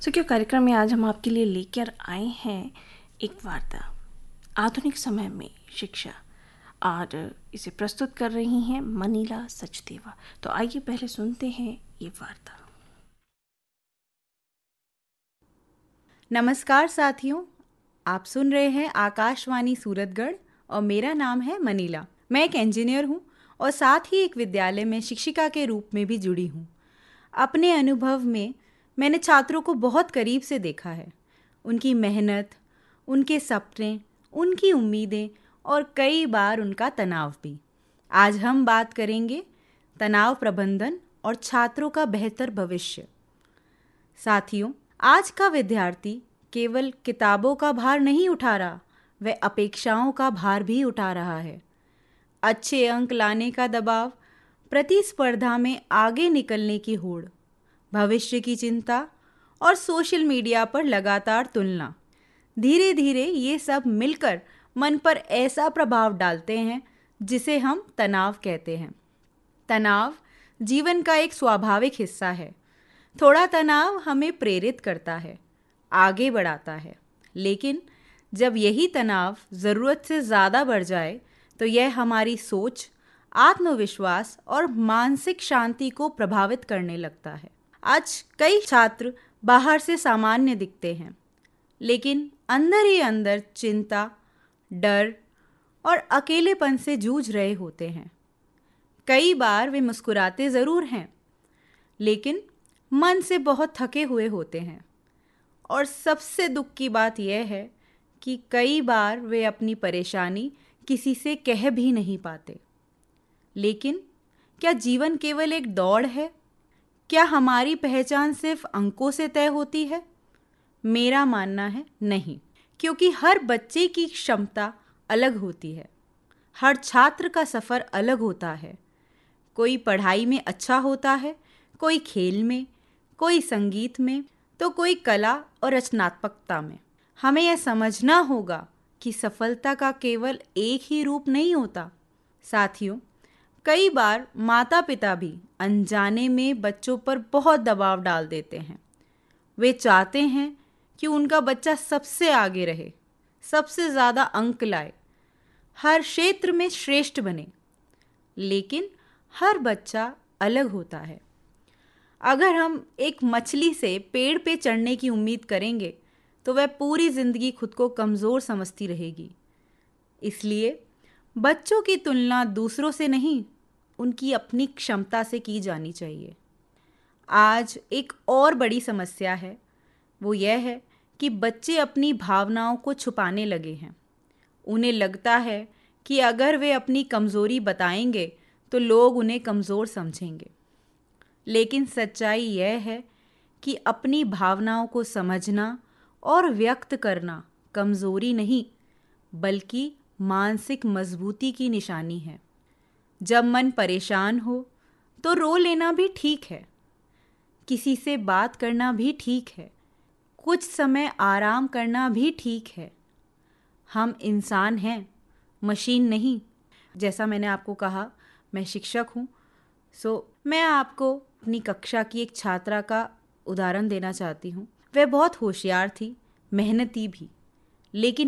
क्यों कार्यक्रम में आज हम आपके लिए लेकर आए हैं एक वार्ता आधुनिक समय में शिक्षा और इसे प्रस्तुत कर रही हैं मनीला सचदेवा। तो आइए पहले सुनते हैं ये वार्ता। नमस्कार साथियों, आप सुन रहे हैं आकाशवाणी सूरतगढ़ और मेरा नाम है मनीला। मैं एक इंजीनियर हूँ और साथ ही एक विद्यालय में शिक्षिका के रूप में भी जुड़ी हूँ। अपने अनुभव में मैंने छात्रों को बहुत करीब से देखा है, उनकी मेहनत, उनके सपने, उनकी उम्मीदें और कई बार उनका तनाव भी। आज हम बात करेंगे तनाव प्रबंधन और छात्रों का बेहतर भविष्य। साथियों, आज का विद्यार्थी केवल किताबों का भार नहीं उठा रहा, वह अपेक्षाओं का भार भी उठा रहा है। अच्छे अंक लाने का दबाव, प्रतिस्पर्धा में आगे निकलने की होड़, भविष्य की चिंता और सोशल मीडिया पर लगातार तुलना। धीरे धीरे ये सब मिलकर मन पर ऐसा प्रभाव डालते हैं जिसे हम तनाव कहते हैं। तनाव जीवन का एक स्वाभाविक हिस्सा है। थोड़ा तनाव हमें प्रेरित करता है, आगे बढ़ाता है, लेकिन जब यही तनाव ज़रूरत से ज़्यादा बढ़ जाए तो यह हमारी सोच, आत्मविश्वास और मानसिक शांति को प्रभावित करने लगता है। आज कई छात्र बाहर से सामान्य दिखते हैं, लेकिन अंदर ही अंदर चिंता, डर और अकेलेपन से जूझ रहे होते हैं। कई बार वे मुस्कुराते ज़रूर हैं, लेकिन मन से बहुत थके हुए होते हैं। और सबसे दुख की बात यह है कि कई बार वे अपनी परेशानी किसी से कह भी नहीं पाते। लेकिन क्या जीवन केवल एक दौड़ है? क्या हमारी पहचान सिर्फ अंकों से तय होती है? मेरा मानना है नहीं, क्योंकि हर बच्चे की क्षमता अलग होती है। हर छात्र का सफ़र अलग होता है। कोई पढ़ाई में अच्छा होता है, कोई खेल में, कोई संगीत में, तो कोई कला और रचनात्मकता में। हमें यह समझना होगा कि सफलता का केवल एक ही रूप नहीं होता। साथियों, कई बार माता पिता भी अनजाने में बच्चों पर बहुत दबाव डाल देते हैं। वे चाहते हैं कि उनका बच्चा सबसे आगे रहे, सबसे ज़्यादा अंक लाए, हर क्षेत्र में श्रेष्ठ बने। लेकिन हर बच्चा अलग होता है। अगर हम एक मछली से पेड़ पे चढ़ने की उम्मीद करेंगे तो वह पूरी ज़िंदगी खुद को कमज़ोर समझती रहेगी। इसलिए बच्चों की तुलना दूसरों से नहीं, उनकी अपनी क्षमता से की जानी चाहिए। आज एक और बड़ी समस्या है, वो यह है कि बच्चे अपनी भावनाओं को छुपाने लगे हैं। उन्हें लगता है कि अगर वे अपनी कमज़ोरी बताएंगे तो लोग उन्हें कमज़ोर समझेंगे। लेकिन सच्चाई यह है कि अपनी भावनाओं को समझना और व्यक्त करना कमज़ोरी नहीं, बल्कि मानसिक मजबूती की निशानी है। जब मन परेशान हो तो रो लेना भी ठीक है, किसी से बात करना भी ठीक है, कुछ समय आराम करना भी ठीक है। हम इंसान हैं, मशीन नहीं। जैसा मैंने आपको कहा, मैं शिक्षक हूँ, मैं आपको अपनी कक्षा की एक छात्रा का उदाहरण देना चाहती हूँ। वह बहुत होशियार थी, मेहनती भी, लेकिन